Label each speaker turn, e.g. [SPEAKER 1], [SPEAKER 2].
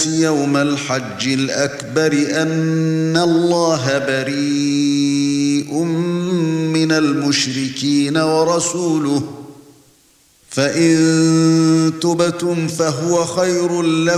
[SPEAKER 1] الناس يوم الحج الأكبر أن الله بريء من المشركين ورسوله فإن تبتم فهو خير لكم